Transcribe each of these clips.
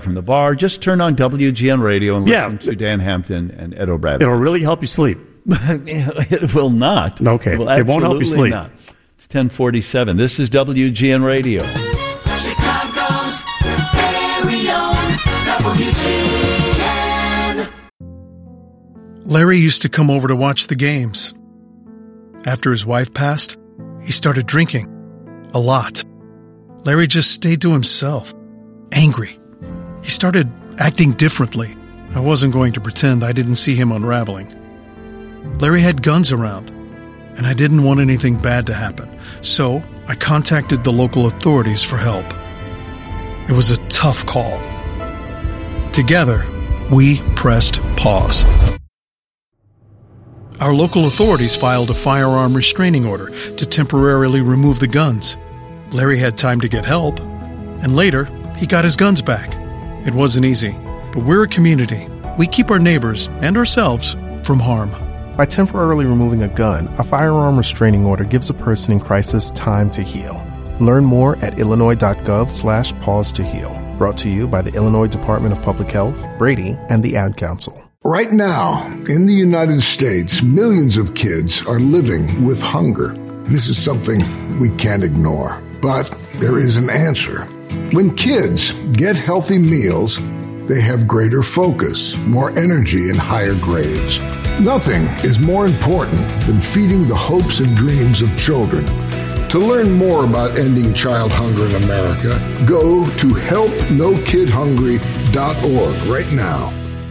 from the bar, just turn on WGN Radio and listen to Dan Hampton and Ed O'Brien. It'll really help you sleep. It will not. Okay. It won't help you sleep. Not. It's 10:47. This is WGN Radio. Chicago's very own WGN. Larry used to come over to watch the games. After his wife passed, he started drinking. A lot. Larry just stayed to himself. Angry. He started acting differently. I wasn't going to pretend I didn't see him unraveling. Larry had guns around, and I didn't want anything bad to happen. So I contacted the local authorities for help. It was a tough call. Together, we pressed pause. Our local authorities filed a firearm restraining order to temporarily remove the guns. Larry had time to get help, and later, he got his guns back. It wasn't easy, but we're a community. We keep our neighbors and ourselves from harm. By temporarily removing a gun, a firearm restraining order gives a person in crisis time to heal. Learn more at illinois.gov/pause to heal. Brought to you by the Illinois Department of Public Health, Brady, and the Ad Council. Right now, in the United States, millions of kids are living with hunger. This is something we can't ignore, but there is an answer. When kids get healthy meals, they have greater focus, more energy, and higher grades. Nothing is more important than feeding the hopes and dreams of children. To learn more about ending child hunger in America, go to helpnokidhungry.org right now.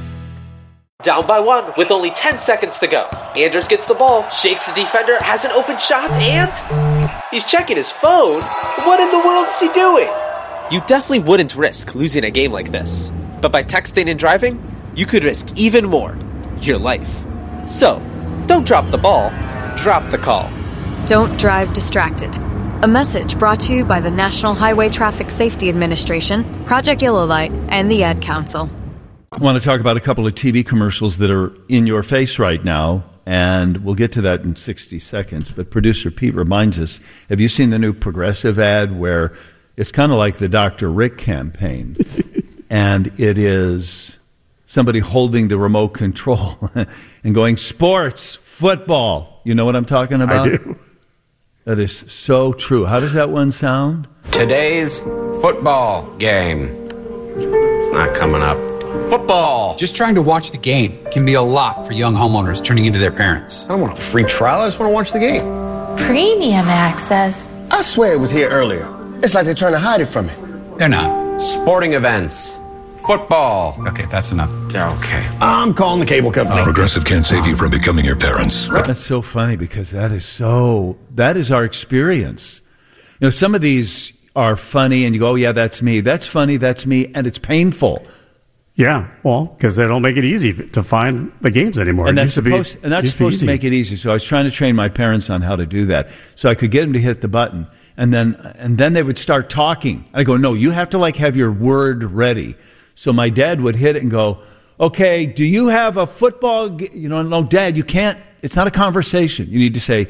Down by one with only 10 seconds to go. Anders gets the ball, shakes the defender, has an open shot, and he's checking his phone. What in the world is he doing? You definitely wouldn't risk losing a game like this. But by texting and driving, you could risk even more. Your life. So, don't drop the ball, drop the call. Don't drive distracted. A message brought to you by the National Highway Traffic Safety Administration, Project Yellow Light, and the Ad Council. I want to talk about a couple of TV commercials that are in your face right now, and we'll get to that in 60 seconds. But producer Pete reminds us, have you seen the new Progressive ad where it's kind of like the Dr. Rick campaign? And it is somebody holding the remote control and going, sports, football. You know what I'm talking about? I do. That is so true. How does that one sound? Today's football game. It's not coming up. Football. Just trying to watch the game can be a lot for young homeowners turning into their parents. I don't want a free trial. I just want to watch the game. Premium access. I swear it was here earlier. It's like they're trying to hide it from me. They're not. Sporting events. Football. Okay, that's enough. Yeah, okay. I'm calling the cable company. Progressive can't save you from becoming your parents. That's so funny because that is our experience. You know, some of these are funny and you go, oh, yeah, that's me. That's funny, that's me, and it's painful. Yeah, well, because they don't make it easy to find the games anymore. And that's supposed to make it easy. So I was trying to train my parents on how to do that. So I could get them to hit the button. And then they would start talking. I go, no, you have to have your word ready. So my dad would hit it and go, okay, do you have a football? No, Dad, you can't. It's not a conversation. You need to say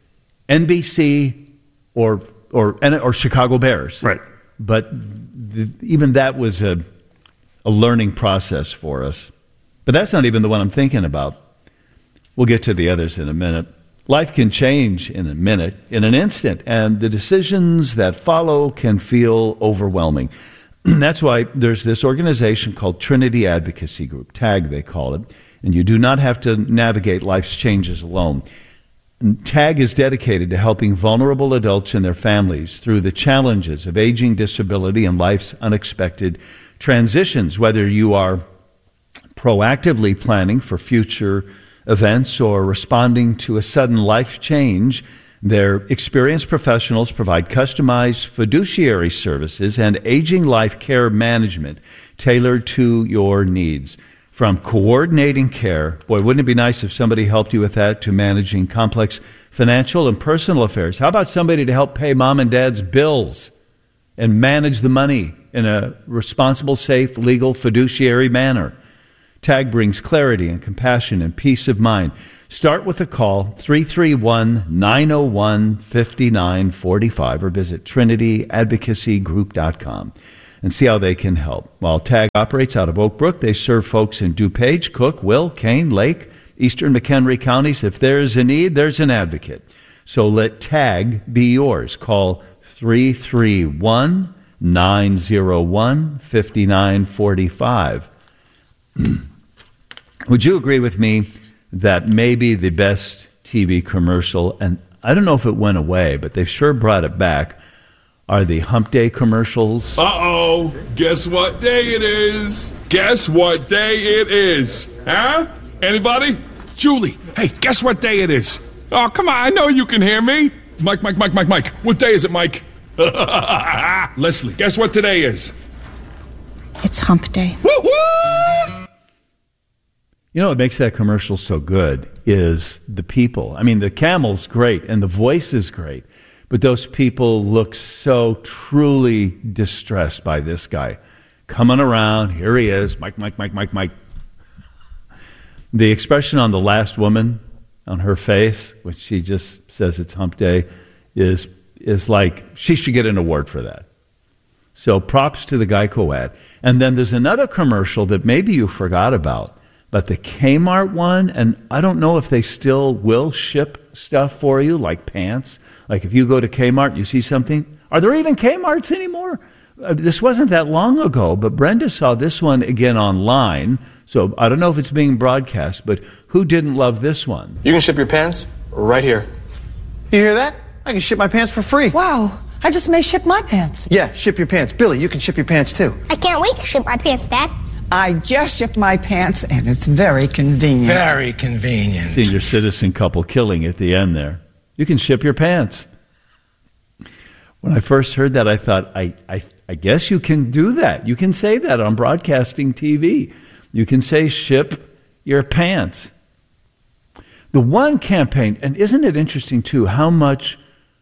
NBC or Chicago Bears. Right. But even that was a learning process for us. But that's not even the one I'm thinking about. We'll get to the others in a minute. Life can change in a minute, in an instant, and the decisions that follow can feel overwhelming. That's why there's this organization called Trinity Advocacy Group, TAG they call it, and you do not have to navigate life's changes alone. And TAG is dedicated to helping vulnerable adults and their families through the challenges of aging, disability, and life's unexpected transitions, whether you are proactively planning for future events or responding to a sudden life change. Their experienced professionals provide customized fiduciary services and aging life care management tailored to your needs. From coordinating care, boy, wouldn't it be nice if somebody helped you with that, to managing complex financial and personal affairs. How about somebody to help pay mom and dad's bills and manage the money in a responsible, safe, legal, fiduciary manner? TAG brings clarity and compassion and peace of mind. Start with a call, 331-901-5945, or visit trinityadvocacygroup.com. and see how they can help. While TAG operates out of Oak Brook, they serve folks in DuPage, Cook, Will, Kane, Lake, Eastern McHenry counties. If there's a need, there's an advocate. So let TAG be yours. Call 331-901-5945. Would you agree with me that maybe the best TV commercial, and I don't know if it went away, but they've sure brought it back, are the Hump Day commercials? Uh-oh. Guess what day it is? Guess what day it is? Huh? Anybody? Julie, hey, guess what day it is? Oh, come on, I know you can hear me. Mike. What day is it, Mike? Leslie, guess what today is? It's Hump Day. Woo-hoo! You know what makes that commercial so good is the people. I mean, the camel's great, and the voice is great, but those people look so truly distressed by this guy. Coming around, here he is, Mike. The expression on the last woman, on her face, which she just says it's Hump Day, is like she should get an award for that. So props to the Geico ad. And then there's another commercial that maybe you forgot about, but the Kmart one, and I don't know if they still will ship stuff for you, like pants. Like if you go to Kmart, you see something. Are there even Kmarts anymore? This wasn't that long ago, but Brenda saw this one again online. So I don't know if it's being broadcast, but who didn't love this one? You can ship your pants right here. You hear that? I can ship my pants for free. Wow. I just may ship my pants. Yeah, ship your pants. Billy, you can ship your pants too. I can't wait to ship my pants, Dad. I just shipped my pants, and it's very convenient. Very convenient. Senior citizen couple killing at the end there. You can ship your pants. When I first heard that, I thought, I guess you can do that. You can say that on broadcasting TV. You can say, ship your pants. The one campaign, and isn't it interesting, too, how much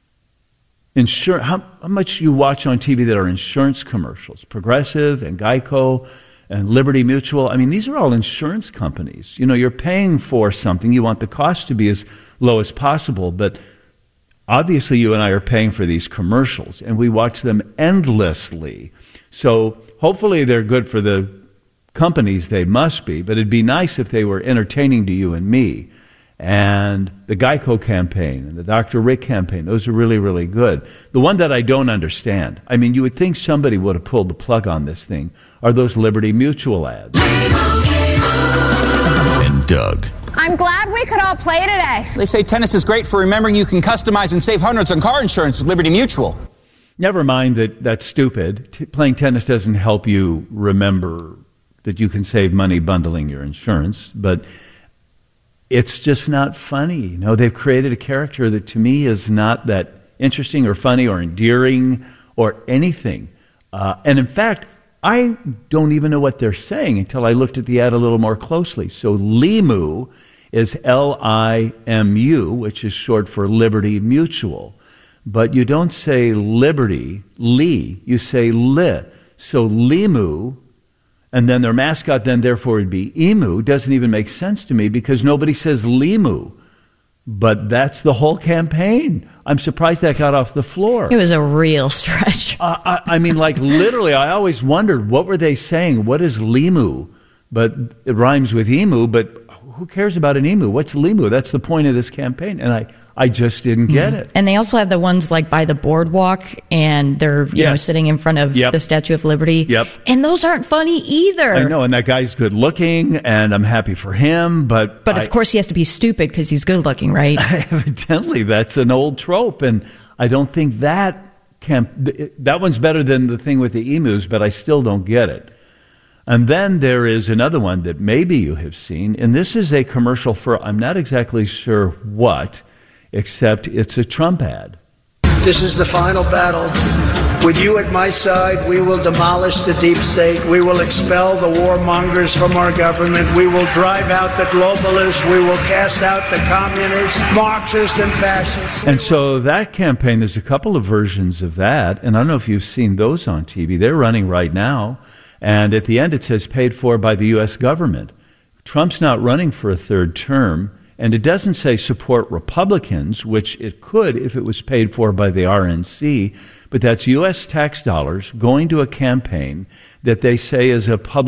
how much you watch on TV that are insurance commercials? Progressive and Geico and Liberty Mutual. I mean, these are all insurance companies. You know, you're paying for something. You want the cost to be as low as possible, but obviously you and I are paying for these commercials, and we watch them endlessly. So hopefully they're good for the companies. They must be, but it'd be nice if they were entertaining to you and me. And the Geico campaign and the Dr. Rick campaign, those are really, really good. The one that I don't understand, I mean, you would think somebody would have pulled the plug on this thing, are those Liberty Mutual ads. And Doug. I'm glad we could all play today. They say tennis is great for remembering you can customize and save hundreds on car insurance with Liberty Mutual. Never mind that that's stupid. Playing tennis doesn't help you remember that you can save money bundling your insurance, but it's just not funny. You know, they've created a character that to me is not that interesting or funny or endearing or anything. And in fact, I don't even know what they're saying until I looked at the ad a little more closely. So LIMU is Limu, which is short for Liberty Mutual. But you don't say Liberty, Lee, you say Li. So LIMU, and then their mascot then therefore would be Emu, doesn't even make sense to me because nobody says Limu. But that's the whole campaign. I'm surprised that got off the floor. It was a real stretch. I mean, like literally, I always wondered, what were they saying? What is Limu? But it rhymes with emu, but who cares about an emu? What's Limu? That's the point of this campaign. And I just didn't get it. And they also have the ones like by the boardwalk, and they're you know sitting in front of the Statue of Liberty. Yep. And those aren't funny either. I know, and that guy's good looking, and I'm happy for him. But of course he has to be stupid because he's good looking, right? Evidently, that's an old trope, and I don't think that one's better than the thing with the emus, but I still don't get it. And then there is another one that maybe you have seen, and this is a commercial for, I'm not exactly sure what, except it's a Trump ad. This is the final battle. With you at my side, we will demolish the deep state. We will expel the warmongers from our government. We will drive out the globalists. We will cast out the communists, Marxists, and fascists. And so that campaign, there's a couple of versions of that, and I don't know if you've seen those on TV. They're running right now. And at the end, it says paid for by the U.S. government. Trump's not running for a third term, And it doesn't say support Republicans, which it could if it was paid for by the RNC, but that's U.S. tax dollars going to a campaign that they say is a public